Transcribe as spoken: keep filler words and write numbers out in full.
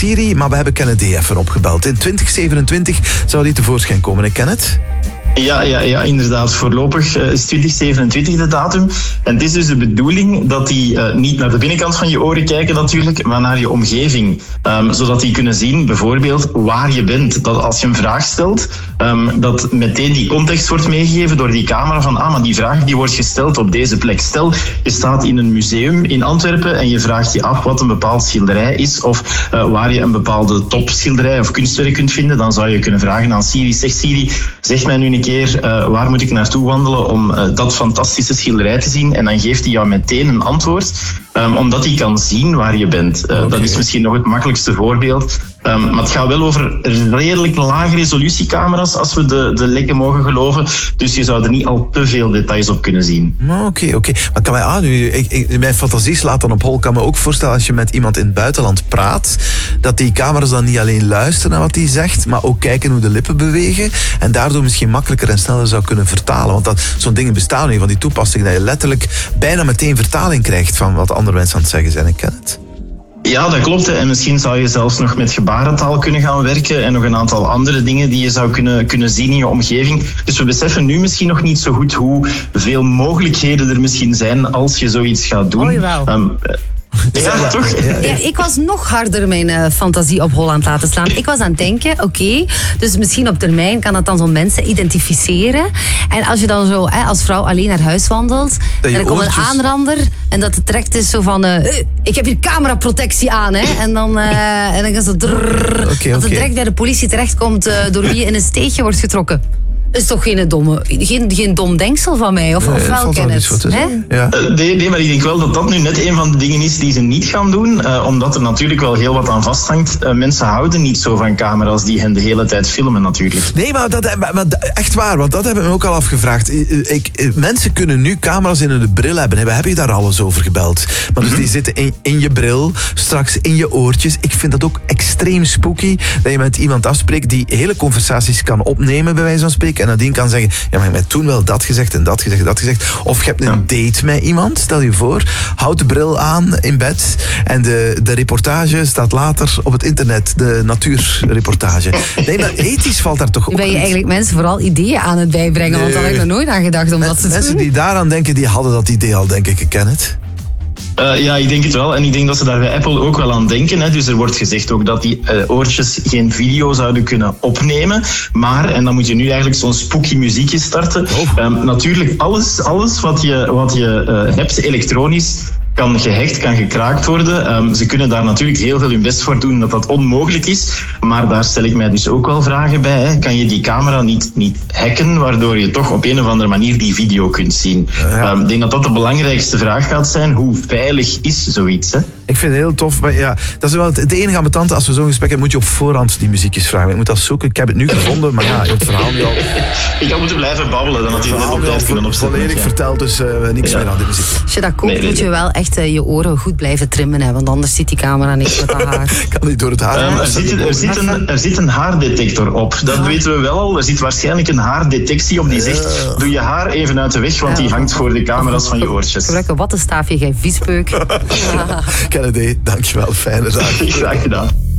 Siri, maar we hebben Kennedy even opgebeld. In twintig zevenentwintig zou die tevoorschijn komen, ik ken het. Ja, ja, ja, inderdaad. Voorlopig uh, is twintig zevenentwintig de datum. En het is dus de bedoeling dat die uh, niet naar de binnenkant van je oren kijken natuurlijk, maar naar je omgeving. Um, zodat die kunnen zien, bijvoorbeeld, waar je bent. Dat als je een vraag stelt, um, dat meteen die context wordt meegegeven door die camera van, ah, maar die vraag die wordt gesteld op deze plek. Stel, je staat in een museum in Antwerpen en je vraagt je af wat een bepaald schilderij is of uh, waar je een bepaalde topschilderij of kunstwerk kunt vinden, dan zou je kunnen vragen aan Siri, zeg Siri, zeg mij nu een keer uh, waar moet ik naartoe wandelen om uh, dat fantastische schilderij te zien, en dan geeft hij jou meteen een antwoord, um, omdat hij kan zien waar je bent. Uh, okay. Dat is misschien nog het makkelijkste voorbeeld. Um, maar het gaat wel over redelijk lage resolutiecamera's als we de, de lekken mogen geloven. Dus je zou er niet al te veel details op kunnen zien. Oké, okay, oké. Okay. Maar kan mij aan, nu, ik, ik, mijn fantasie slaat dan op hol. Ik kan me ook voorstellen als je met iemand in het buitenland praat, dat die camera's dan niet alleen luisteren naar wat hij zegt, maar ook kijken hoe de lippen bewegen. En daardoor misschien makkelijker en sneller zou kunnen vertalen. Want dat, zo'n dingen bestaan niet van die toepassing, dat je letterlijk bijna meteen vertaling krijgt van wat andere mensen aan het zeggen zijn. Ik ken het. Ja, dat klopt. En misschien zou je zelfs nog met gebarentaal kunnen gaan werken en nog een aantal andere dingen die je zou kunnen, kunnen zien in je omgeving. Dus we beseffen nu misschien nog niet zo goed hoe veel mogelijkheden er misschien zijn als je zoiets gaat doen. Oh, jawel. Um, Ja, ja, toch? Ja, ja. Ik was nog harder mijn uh, fantasie op Holland laten slaan. Ik was aan het denken, oké, okay, dus misschien op termijn kan dat dan zo mensen identificeren. En als je dan zo hè, als vrouw alleen naar huis wandelt, en er komt een aanrander en dat het direct is zo van, uh, ik heb hier cameraprotectie aan, hè. En dan, uh, en dan is het drrrr, okay, okay. Dat het direct bij de politie terechtkomt uh, door wie je in een steegje wordt getrokken. Dat is toch geen, domme, geen, geen dom denksel van mij, of, nee, of wel, Kenneth? Ja. Uh, nee, nee, maar ik denk wel dat dat nu net een van de dingen is die ze niet gaan doen, uh, omdat er natuurlijk wel heel wat aan vasthangt. Uh, mensen houden niet zo van camera's die hen de hele tijd filmen natuurlijk. Nee, maar, dat, maar, maar echt waar, want dat hebben we ook al afgevraagd. Ik, ik, mensen kunnen nu camera's in hun bril hebben. We hebben je daar alles over gebeld. Maar dus mm-hmm. die zitten in, in je bril, straks in je oortjes. Ik vind dat ook extreem spooky, dat je met iemand afspreekt die hele conversaties kan opnemen, bij wijze van spreken. En nadien kan zeggen, ja, maar je hebt toen wel dat gezegd en dat gezegd en dat gezegd. Of je hebt een date met iemand, stel je voor. Houd de bril aan in bed en de, de reportage staat later op het internet. De natuurreportage. Nee, maar ethisch valt daar toch ook. Ben je eigenlijk mensen vooral ideeën aan het bijbrengen? Nee. Want daar heb ik nog nooit aan gedacht om Men, dat te doen. Mensen die daaraan denken, die hadden dat idee al, denk ik. Ik ken het. Uh, ja, ik denk het wel. En ik denk dat ze daar bij Apple ook wel aan denken. Hè. Dus er wordt gezegd ook dat die uh, oortjes geen video zouden kunnen opnemen. Maar, en dan moet je nu eigenlijk zo'n spooky muziekje starten. Oh. Um, natuurlijk, alles, alles wat je, wat je uh, hebt elektronisch kan gehackt, kan gekraakt worden. Um, ze kunnen daar natuurlijk heel veel hun best voor doen dat dat onmogelijk is. Maar daar stel ik mij dus ook wel vragen bij. Hè. Kan je die camera niet, niet hacken, waardoor je toch op een of andere manier die video kunt zien? Ja. Um, ik denk dat dat de belangrijkste vraag gaat zijn. Hoe veilig is zoiets? Hè? Ik vind het heel tof. Maar ja, dat is wel het, het enige ambetante. Als we zo'n gesprek hebben, moet je op voorhand die muziekjes vragen. Ik moet dat zoeken. Ik heb het nu gevonden, maar ja, je hebt het verhaal nu al. Ik had moeten blijven babbelen. Dan had je het net op tijd kunnen opzetten. Volledig ja. verteld, dus uh, niks ja. meer aan de muziek. Als je dat koopt, nee, nee, moet je wel echt uh, je oren goed blijven trimmen, hè, want anders ziet die camera niks met dat haar. Kan niet door het haar. Um, er, zit, er, zit een, er zit een haardetector op. Dat ja. weten we wel al. Er zit waarschijnlijk een haardetectie op die zegt, ja. doe je haar even uit de weg, want ja. die hangt voor de camera's van je oortjes. Gebruik een wattenstaafje, gij viespeuk. Kennedy, dankjewel. Fijne dag. Graag gedaan.